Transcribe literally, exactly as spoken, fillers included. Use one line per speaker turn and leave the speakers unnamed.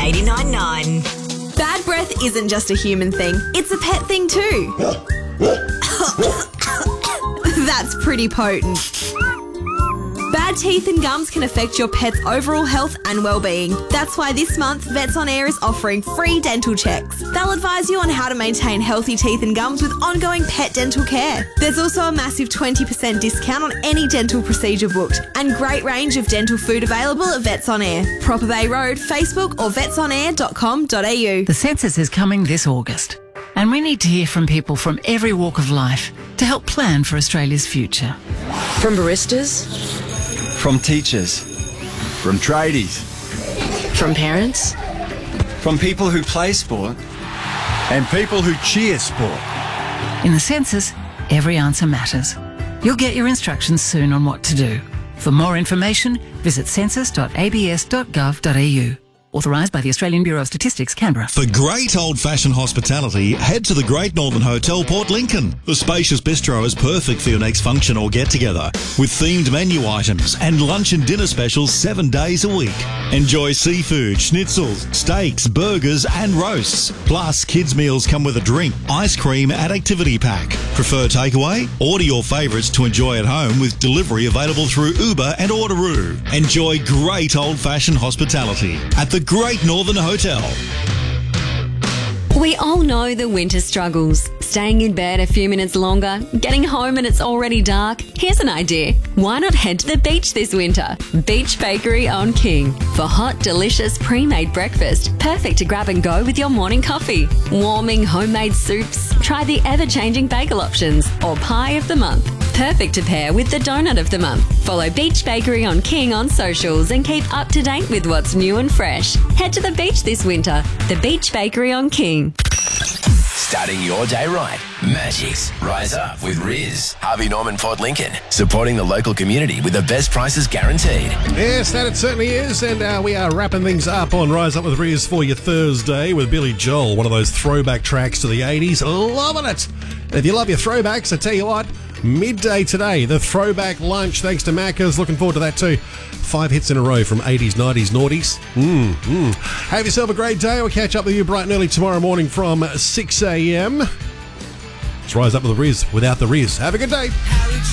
eighty-nine point nine.
Bad breath isn't just a human thing, it's a pet thing too. That's pretty potent. Bad teeth and gums can affect your pet's overall health and well-being. That's why this month, Vets on Air is offering free dental checks. They'll advise you on how to maintain healthy teeth and gums with ongoing pet dental care. There's also a massive twenty percent discount on any dental procedure booked and great range of dental food available at Vets on Air. Proper Bay Road, Facebook or vets on air dot com dot a u.
The census is coming this August, and we need to hear from people from every walk of life to help plan for Australia's future.
From baristas,
from teachers, from tradies,
from parents,
from people who play sport,
and people who cheer sport.
In the census, every answer matters. You'll get your instructions soon on what to do. For more information, visit census dot a b s dot gov dot a u. Authorised by the Australian Bureau of Statistics, Canberra.
For great old-fashioned hospitality, head to the Great Northern Hotel, Port Lincoln. The spacious bistro is perfect for your next function or get-together, with themed menu items and lunch and dinner specials seven days a week. Enjoy seafood, schnitzels, steaks, burgers and roasts. Plus, kids' meals come with a drink, ice cream and activity pack. Prefer takeaway? Order your favourites to enjoy at home with delivery available through Uber and Orderoo. Enjoy great old-fashioned hospitality at the Great Northern Hotel.
We all know the winter struggles. Staying in bed a few minutes longer, getting home and it's already dark. Here's an idea. Why not head to the beach this winter? Beach Bakery on King. For hot, delicious, pre-made breakfast. Perfect to grab and go with your morning coffee. Warming homemade soups. Try the ever-changing bagel options or pie of the month. Perfect to pair with the donut of the month. Follow Beach Bakery on King on socials and keep up to date with what's new and fresh. Head to the beach this winter. The Beach Bakery on King.
Starting your day right. Magic's Rise Up with Riz. Harvey Norman Port Lincoln. Supporting the local community with the best prices guaranteed.
Yes, that it certainly is. And uh, we are wrapping things up on Rise Up with Riz for you Thursday with Billy Joel, one of those throwback tracks to the eighties. Loving it. And if you love your throwbacks, I tell you what, midday today, the throwback lunch, thanks to Macca's. Looking forward to that too. Five hits in a row from eighties, nineties, noughties. Mm, mm. Have yourself a great day. We'll catch up with you bright and early tomorrow morning from six a m. Let's Rise Up with the Riz without the Riz. Have a good day.